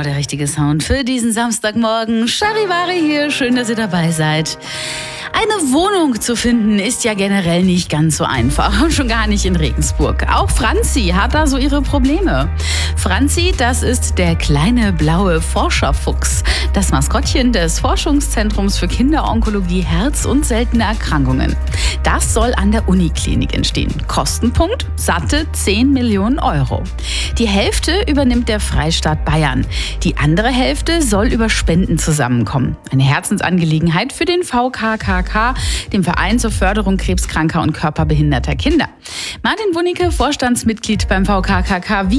genau der richtige Sound für diesen Samstagmorgen. Charivari hier, schön, dass ihr dabei seid. Eine Wohnung zu finden ist ja generell nicht ganz so einfach und schon gar nicht in Regensburg. Auch Franzi hat da so ihre Probleme. Franzi, das ist der kleine blaue Forscherfuchs, das Maskottchen des Forschungszentrums für Kinderonkologie, Herz und seltene Erkrankungen. Das soll an der Uniklinik entstehen. Kostenpunkt satte 10 Millionen Euro. Die Hälfte übernimmt der Freistaat Bayern. Die andere Hälfte soll über Spenden zusammenkommen. Eine Herzensangelegenheit für den VKKK, dem Verein zur Förderung krebskranker und körperbehinderter Kinder. Martin Wunicke, Vorstandsmitglied beim VKKK.